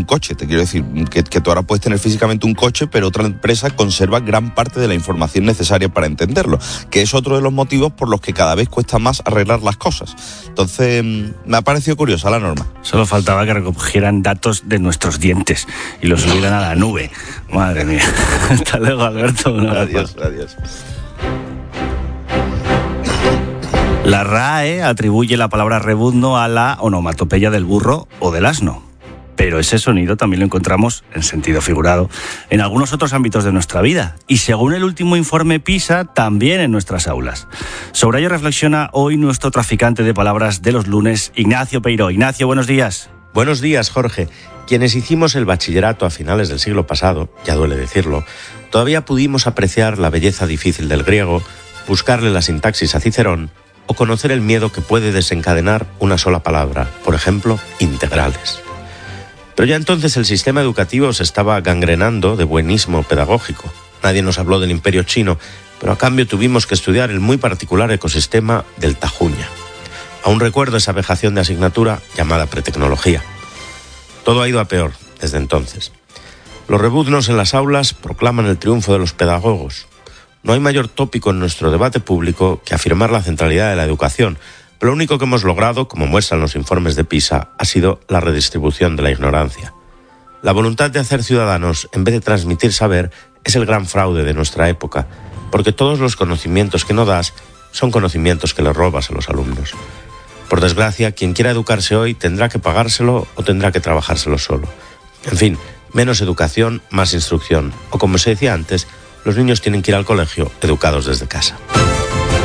coche. Te quiero decir que tú ahora puedes tener físicamente un coche, pero otra empresa conserva gran parte de la información necesaria para entenderlo, que es otro de los motivos por los que cada vez cuesta más arreglar las cosas. Entonces, me ha parecido curiosa la norma. Solo faltaba que recogieran datos de nuestros dientes y los subieran a la nube. Madre mía. Hasta luego, Alberto. Adiós. La RAE atribuye la palabra rebuzno a la onomatopeya del burro o del asno. Pero ese sonido también lo encontramos, en sentido figurado, en algunos otros ámbitos de nuestra vida. Y según el último informe PISA, también en nuestras aulas. Sobre ello reflexiona hoy nuestro traficante de palabras de los lunes, Ignacio Peiró. Ignacio, buenos días. Buenos días, Jorge. Quienes hicimos el bachillerato a finales del siglo pasado, ya duele decirlo, todavía pudimos apreciar la belleza difícil del griego, buscarle la sintaxis a Cicerón o conocer el miedo que puede desencadenar una sola palabra, por ejemplo, integrales. Pero ya entonces el sistema educativo se estaba gangrenando de buenismo pedagógico. Nadie nos habló del Imperio Chino, pero a cambio tuvimos que estudiar el muy particular ecosistema del Tajuña. Aún recuerdo esa vejación de asignatura llamada pretecnología. Todo ha ido a peor desde entonces. Los rebuznos en las aulas proclaman el triunfo de los pedagogos. No hay mayor tópico en nuestro debate público que afirmar la centralidad de la educación, pero lo único que hemos logrado, como muestran los informes de PISA, ha sido la redistribución de la ignorancia. La voluntad de hacer ciudadanos, en vez de transmitir saber, es el gran fraude de nuestra época, porque todos los conocimientos que no das son conocimientos que le robas a los alumnos. Por desgracia, quien quiera educarse hoy tendrá que pagárselo o tendrá que trabajárselo solo. En fin, menos educación, más instrucción, o como se decía antes, los niños tienen que ir al colegio educados desde casa.